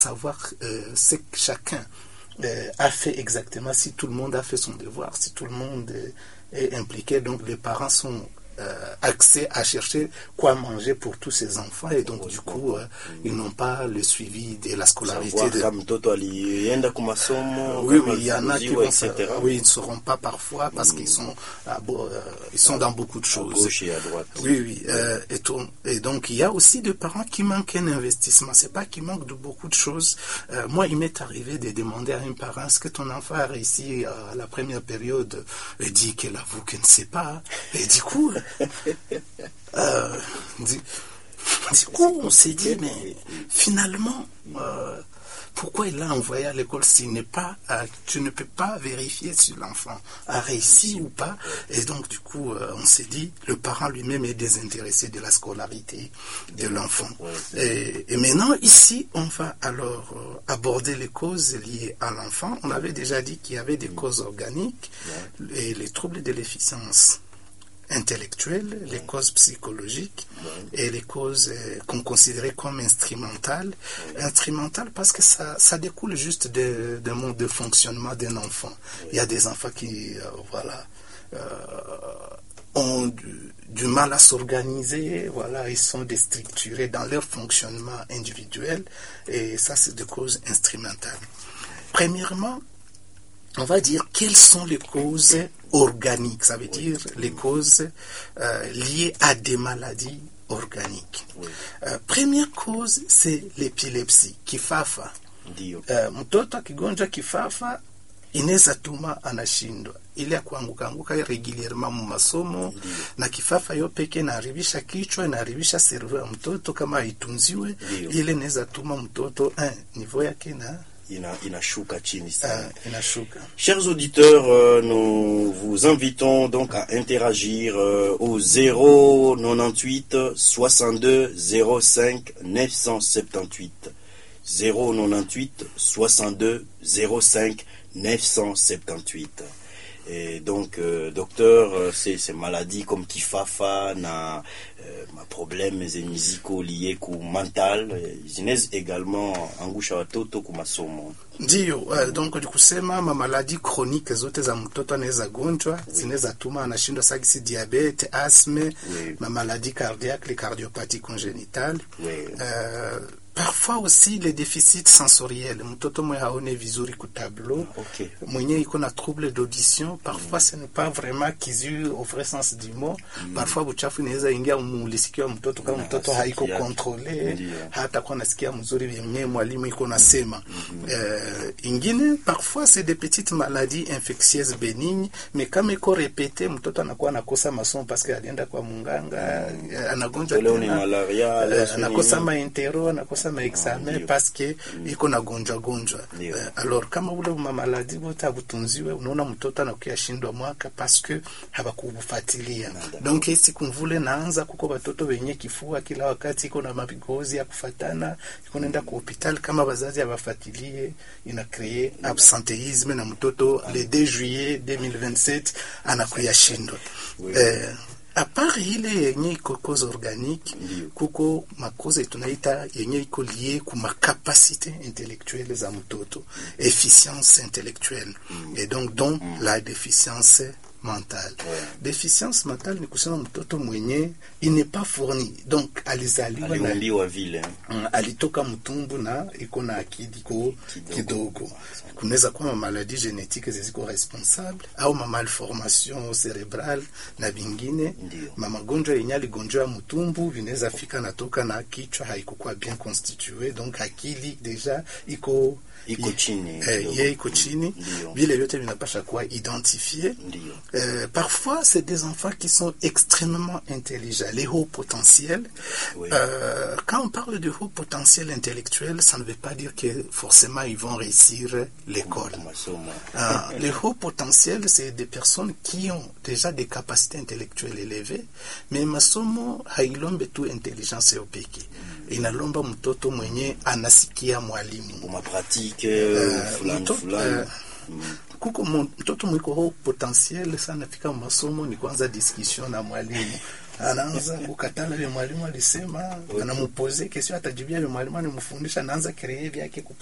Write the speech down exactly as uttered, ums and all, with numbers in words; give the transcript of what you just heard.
savoir euh, ce que chacun euh, a fait exactement, si tout le monde a fait son devoir, si tout le monde est, est impliqué. Donc les parents sont euh, axés à chercher quoi manger pour tous ces enfants, et donc du coup euh, ils n'ont pas le suivi de la scolarité de... oui, oui, il y en a qui vont, oui, ils ne sauront pas parfois parce qu'ils sont à, euh, ils sont dans beaucoup de choses. À gauche et à droite. Oui, oui. Euh, et, tout, et donc il y a aussi des parents qui manquent un investissement. C'est pas qu'ils manquent de beaucoup de choses. Euh, moi, il m'est arrivé de demander à un parent: est-ce que ton enfant a réussi à la première période? Il dit qu'elle avoue qu'elle ne sait pas. Et du coup, euh, du, du coup, on s'est dit, mais finalement, euh, pourquoi il l'a envoyé à l'école s'il n'est pas, euh, tu ne peux pas vérifier si l'enfant a réussi ou pas? Et donc du coup, euh, on s'est dit, le parent lui-même est désintéressé de la scolarité de l'enfant. Et, et maintenant, ici, on va alors euh, aborder les causes liées à l'enfant. On avait déjà dit qu'il y avait des causes organiques et les troubles de l'efficience intellectuelles, les causes psychologiques et les causes euh, qu'on considérait comme instrumentales. Instrumentales parce que ça, ça découle juste de, de mode de fonctionnement d'un enfant. Il y a des enfants qui, euh, voilà, euh, ont du, du mal à s'organiser, voilà, ils sont déstructurés dans leur fonctionnement individuel, et ça, c'est des causes instrumentales. Premièrement, on va dire quelles sont les causes organiques, ça veut dire les causes euh, liées à des maladies organiques. Oui. Euh, première cause, c'est l'épilepsie, kifafa. Uh, mtoto akigonjwa kifafa inaweza tuma anashindwa ile ya kuanguka anguka regulierement mu masomo. Ndiyo. Na kifafa yo peke inaharibisha kichwa, inaharibisha servo ya mtoto kama haitunziwe. Ile inaweza tuma mtoto eh, niveau yake na inashuka chini sana. Uh, inashuka. Chers auditeurs, euh, nous vous invitons donc à interagir euh, au zéro quatre-vingt-dix-huit soixante-deux zéro cinq neuf cent soixante-dix-huit. zéro quatre-vingt-dix-huit soixante-deux zéro cinq neuf cent soixante-dix-huit. Et donc, euh, docteur, euh, ces, ces maladies comme kifafa, na euh, ma problèmes musicaux liés au mental, zinaweza également angusha watoto kwa masomo. Ndio, uh, donc ni kusema ma maladie chronique zote za mtoto anaweza gonjwa, oui. Zinaweza tuma anashindwa sagisi diabete, asthme, oui. Ma maladie cardiaque, les cardiopathies congénitales. Oui. Euh, Parfois aussi les déficits sensoriels. Mtoto mwe haone vizuri ku tableau. Okay. Mwenye iko na trouble d'audition. Parfois mm. ce n'est pas vraiment kizu au vrai sens du mot. Mm. Parfois buchafu inaweza ingia mulisikio mtoto kama mtoto haiko contrôlé. Hata kwa nasikia mzuri vyenye mwalimu iko nasema. Mm. Euh, ingine parfois c'est des petites maladies infectieuses bénignes, mais kama iko répété mtoto anakuwa anakosa masomo parce que alienda kwa munganga, mm. anagonjwa tena. Malaria, uh, anakosa maintero, anakosa ma examen oh, parce que mm. iko na gonjwa gonjwa. Uh, alors kama ule mamaladi wote abutunziwe, unaona mtoto anakuwa shindwa mwaka parce que habakufuatilia. Donc isi kumvule naanza kuko watoto wenye kifua kila wakati iko na mabigozi ya kufatana, iko nenda ku hospital kama wazazi hawafuatilie, ina créer absentéisme na mtoto le deux juillet deux mille vingt-sept anakuwa shindwa. Oui. Uh, A part ile yenye iko cause organique, kuko makoze tunaita yenye iko lié ku makapasite intellectuelle za mtoto, mm. efficience intellectuelle, mm. et donc dont mm. la déficience mentale. Ouais. Déficience mentale ni kusema mtoto mwenye il n'est pas fourni. Donc alizaliwa na vile, mm, alitoka mtumbu na iko na akili ko kidogo. Kunaweza kuwa maladie génétique ziko responsable au ma malformation cérébrale na bingine. Ma magonjwa yenye aligonjwa mtumbu vinaweza fika natoka na kichwa haikuwa bien constitué, donc akili deja iko iko chini, eh, ye iko chini, vile yote vinapasha kuwa identifié. Euh, parfois c'est des enfants qui sont extrêmement intelligents, les hauts potentiels. Oui. Euh, quand on parle de haut potentiel intellectuel, ça ne veut pas dire que forcément ils vont réussir l'école. Euh, les hauts potentiels, c'est des personnes qui ont déjà des capacités intellectuelles élevées, mais masomo hailombe tu intelligence ya upeke. Inalomba mtoto mwenye anasikia mwalimu. Uma pratique uh, fulani fulani. Uh, kuko mtoto mwiko ho potentiel sana fika masomo ni kwanza discussion na mwalimu. anaanza kukatala vile mwalimu alisema, anamupoze kesho atajibia vile mwalimu animfundisha, anaanza kreye vyake